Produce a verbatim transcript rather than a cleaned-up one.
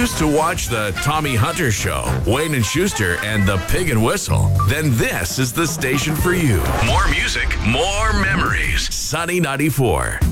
used to watch the Tommy Hunter Show, Wayne and Schuster, and the Pig and Whistle, then this is the station for you. More music, more memories. Sunny ninety-four.